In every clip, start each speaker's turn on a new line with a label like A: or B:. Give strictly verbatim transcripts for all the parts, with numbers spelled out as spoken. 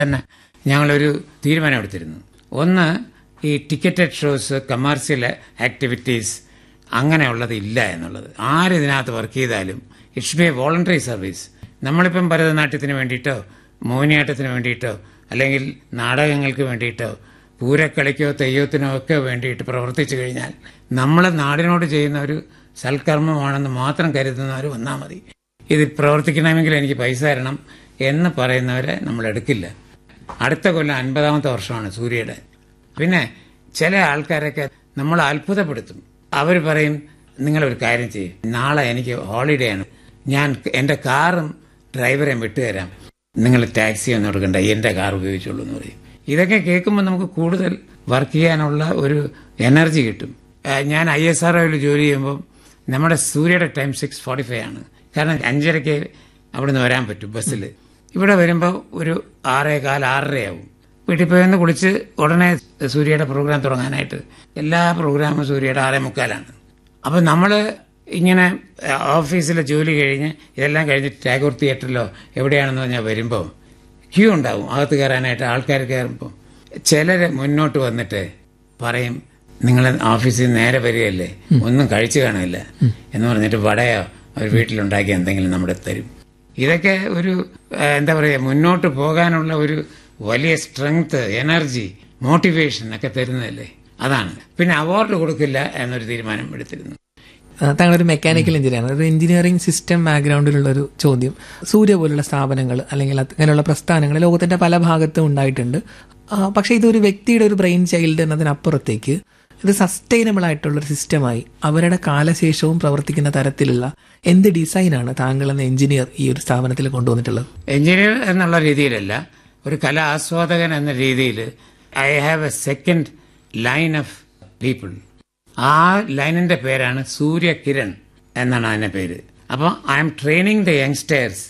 A: തന്നെ ഞങ്ങളൊരു തീരുമാനമെടുത്തിരുന്നു. ഒന്ന്, ഈ ടിക്കറ്റഡ് ഷോസ്, കമേഴ്സ്യൽ ആക്ടിവിറ്റീസ് അങ്ങനെയുള്ളത് ഇല്ല എന്നുള്ളത്. ആരിതിനകത്ത് വർക്ക് ചെയ്താലും it's B A voluntary service. നമ്മളിപ്പം ഭരതനാട്യത്തിന് വേണ്ടിയിട്ടോ മോഹിനിയാട്ടത്തിന് വേണ്ടിയിട്ടോ അല്ലെങ്കിൽ നാടകങ്ങൾക്ക് വേണ്ടിയിട്ടോ പൂരക്കളിക്കോ തെയ്യത്തിനോ ഒക്കെ വേണ്ടിയിട്ട് പ്രവർത്തിച്ചു കഴിഞ്ഞാൽ നമ്മൾ നാടിനോട് ചെയ്യുന്ന ഒരു സൽക്കർമ്മമാണെന്ന് മാത്രം കരുതുന്നവർ വന്നാൽ മതി. ഇത് പ്രവർത്തിക്കണമെങ്കിൽ എനിക്ക് പൈസ തരണം എന്ന് പറയുന്നവരെ നമ്മൾ എടുക്കില്ല. അടുത്ത കൊല്ലം അൻപതാമത്തെ വർഷമാണ് സൂര്യയുടെ. പിന്നെ ചില ആൾക്കാരൊക്കെ നമ്മൾ അത്ഭുതപ്പെടുത്തും. അവർ പറയും, നിങ്ങളൊരു കാര്യം ചെയ്യും, നാളെ എനിക്ക് ഹോളിഡേ ആണ്, ഞാൻ എൻ്റെ കാറും ഡ്രൈവറെയും വിട്ടുതരാം, നിങ്ങൾ ടാക്സി ഒന്നും എടുക്കണ്ട, എൻ്റെ കാർ ഉപയോഗിച്ചോളൂ എന്ന് പറയും. ഇതൊക്കെ കേൾക്കുമ്പോൾ നമുക്ക് കൂടുതൽ വർക്ക് ചെയ്യാനുള്ള ഒരു എനർജി കിട്ടും. ഞാൻ ഐ എസ് ആർ ഒയിൽ ജോലി ചെയ്യുമ്പോൾ നമ്മുടെ സൂര്യയുടെ ടൈം സിക്സ് ഫോർട്ടി ഫൈവ് ആണ്. കാരണം അഞ്ചരയ്ക്ക് അവിടുന്ന് വരാൻ പറ്റും ബസ്സിൽ. ഇവിടെ വരുമ്പോൾ ഒരു ആറേ കാൽ ആറരയാവും. വീട്ടിൽ പോയി കുളിച്ച് ഉടനെ സൂര്യയുടെ പ്രോഗ്രാം തുടങ്ങാനായിട്ട്. എല്ലാ പ്രോഗ്രാമും സൂര്യയുടെ ആറേ മുക്കാലാണ്. അപ്പം നമ്മൾ ഇങ്ങനെ ഓഫീസിലെ ജോലി കഴിഞ്ഞ് ഇതെല്ലാം കഴിഞ്ഞ് ടാഗോർ തിയേറ്ററിലോ എവിടെയാണെന്ന് പറഞ്ഞാൽ വരുമ്പോൾ ക്യൂ ഉണ്ടാവും അകത്ത് കയറാനായിട്ട്. ആൾക്കാർ കയറുമ്പോൾ ചിലർ മുന്നോട്ട് വന്നിട്ട് പറയും, നിങ്ങൾ ഓഫീസിൽ നേരെ വരികയല്ലേ, ഒന്നും കഴിച്ചു കാണില്ല എന്ന് പറഞ്ഞിട്ട് വടയോ അവർ വീട്ടിലുണ്ടാക്കി എന്തെങ്കിലും നമ്മുടെ തരും. ഇതൊക്കെ ഒരു എന്താ പറയുക, മുന്നോട്ട് പോകാനുള്ള ഒരു വലിയ സ്ട്രെങ്ത്, എനർജി, മോട്ടിവേഷൻ ഒക്കെ തരുന്നതല്ലേ. അതാണ്. പിന്നെ അവാർഡ് കൊടുക്കില്ല എന്നൊരു തീരുമാനം എടുത്തിരുന്നു.
B: താങ്കളൊരു മെക്കാനിക്കൽ എഞ്ചിനീയറാണ്. ഒരു എഞ്ചിനീയറിംഗ് സിസ്റ്റം ബാക്ക്ഗ്രൗണ്ടിലുള്ള ഒരു ചോദ്യം. സൂര്യ പോലുള്ള സ്ഥാപനങ്ങൾ അല്ലെങ്കിൽ അങ്ങനെയുള്ള പ്രസ്ഥാനങ്ങൾ ലോകത്തിന്റെ പല ഭാഗത്തും ഉണ്ടായിട്ടുണ്ട്. പക്ഷേ ഇതൊരു വ്യക്തിയുടെ ഒരു ബ്രെയിൻ ചൈൽഡ് എന്നതിനപ്പുറത്തേക്ക് ഇത് സസ്റ്റൈനബിൾ ആയിട്ടുള്ളൊരു സിസ്റ്റമായി അവരുടെ കാലശേഷവും പ്രവർത്തിക്കുന്ന തരത്തിലുള്ള എന്ത് ഡിസൈനാണ് താങ്കൾ എന്ന എഞ്ചിനീയർ ഈ ഒരു സ്ഥാപനത്തിൽ കൊണ്ടുവന്നിട്ടുള്ളത്?
A: എഞ്ചിനീയർ എന്നുള്ള രീതിയിലല്ല, ഒരു കലാ ആസ്വാദകൻ എന്ന രീതിയിൽ I have A second line of people. ആ ലൈനിന്റെ പേരാണ് സൂര്യകിരൺ എന്നാണ് അതിന്റെ പേര്. അപ്പോൾ I M training the youngsters.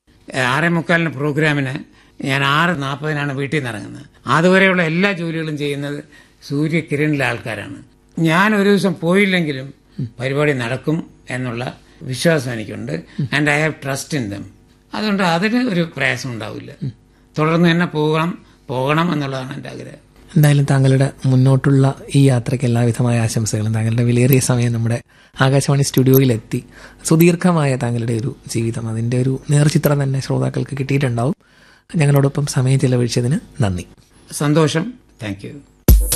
A: ആറേ മുക്കാലിന് പ്രോഗ്രാമിന് ഞാൻ ആറ് നാൽപ്പതിനാണ് വീട്ടിൽ നിന്ന് ഇറങ്ങുന്നത്. അതുവരെയുള്ള എല്ലാ ജോലികളും ചെയ്യുന്നത് സൂര്യകിരണിലെ ആൾക്കാരാണ്. ഞാൻ ഒരു ദിവസം പോയില്ലെങ്കിലും പരിപാടി നടക്കും എന്നുള്ള വിശ്വാസം എനിക്കുണ്ട്. And I have trust in them. അതുകൊണ്ട് അതിന് ഒരു പ്രയാസം ഉണ്ടാവില്ല. തുടർന്ന് തന്നെ പോകണം പോകണം എന്നുള്ളതാണ് എൻ്റെ ആഗ്രഹം.
B: എന്തായാലും താങ്കളുടെ മുന്നോട്ടുള്ള ഈ യാത്രയ്ക്ക് എല്ലാവിധമായ ആശംസകളും. താങ്കളുടെ വിലയേറിയ സമയം നമ്മുടെ ആകാശവാണി സ്റ്റുഡിയോയിലെത്തി സുദീർഘമായ താങ്കളുടെ ഒരു ജീവിതം, അതിൻ്റെ ഒരു നേർചിത്രം തന്നെ ശ്രോതാക്കൾക്ക് കിട്ടിയിട്ടുണ്ടാവും. ഞങ്ങളോടൊപ്പം സമയം ചെലവഴിച്ചതിന് നന്ദി.
A: സന്തോഷം. Thank you.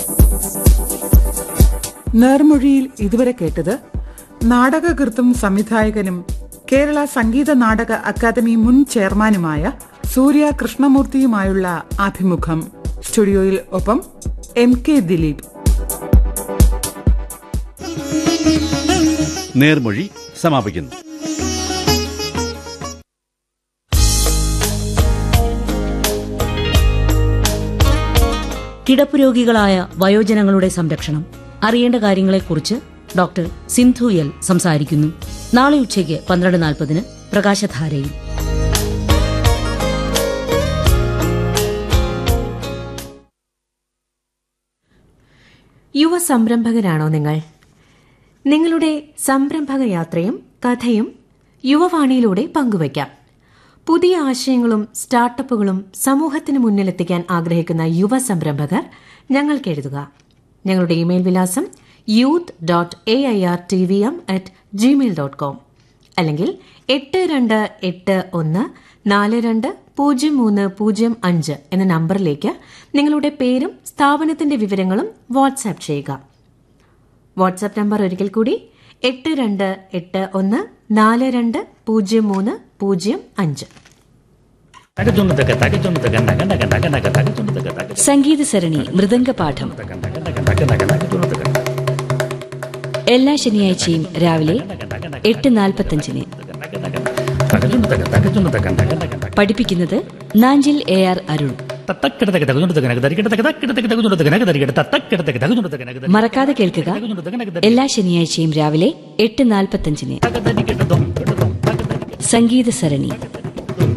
C: നേർമൊഴിയിൽ ഇതുവരെ കേട്ടത് നാടകകൃത്തും സംവിധായകനും കേരള സംഗീത നാടക അക്കാദമി മുൻ ചെയർമാനുമായ സൂര്യ കൃഷ്ണമൂർത്തിയുമായുള്ള അഭിമുഖം. സ്റ്റുഡിയോയിൽ ഒപ്പം എം കെ ദിലീപ്.
D: നേർമൊഴി സമാപിക്കുന്നു.
E: കിടപ്പുരോഗികളായ വയോജനങ്ങളുടെ സംരക്ഷണം, അറിയേണ്ട കാര്യങ്ങളെക്കുറിച്ച് ഡോക്ടർ സിന്ധു എൽ സംസാരിക്കുന്നു. നാളെ ഉച്ചയ്ക്ക് പന്ത്രണ്ട് നാൽപ്പതിന് പ്രകാശധാരയിൽ.
F: യുവ സംരംഭകരാണോ നിങ്ങൾ? നിങ്ങളുടെ സംരംഭക യാത്രയും കഥയും യുവവാണിയിലൂടെ പങ്കുവയ്ക്കാം. പുതിയ ആശയങ്ങളും സ്റ്റാർട്ടപ്പുകളും സമൂഹത്തിന് മുന്നിലെത്തിക്കാൻ ആഗ്രഹിക്കുന്ന യുവ സംരംഭകർ ഞങ്ങൾക്ക് എഴുതുക. ഞങ്ങളുടെ ഇമെയിൽ വിലാസം youth dot A I R T V M at Gmail dot com അല്ലെങ്കിൽ എട്ട് രണ്ട് എട്ട് ഒന്ന് നാല് രണ്ട് പൂജ്യം മൂന്ന് പൂജ്യം അഞ്ച് എന്ന നമ്പറിലേക്ക് നിങ്ങളുടെ പേരും സ്ഥാപനത്തിന്റെ വിവരങ്ങളും വാട്സാപ്പ് ചെയ്യുക. വാട്സാപ്പ് നമ്പർ ഒരിക്കൽ കൂടി എട്ട് രണ്ട് എട്ട് ഒന്ന് നാല് രണ്ട് പൂജ്യം മൂന്ന് പൂജ്യം അഞ്ച്.
E: സംഗീത സരണി മൃദംഗപാഠം എല്ലാ ശനിയാഴ്ചയും രാവിലെ എട്ട് നാൽപ്പത്തഞ്ചിന്. പഠിപ്പിക്കുന്നത് നാഞ്ചിൽ എ ആർ അരുൺ. മറക്കാതെ കേൾക്കുക എല്ലാ ശനിയാഴ്ചയും രാവിലെ എട്ട് നാൽപ്പത്തഞ്ചിന് സംഗീത സരണി.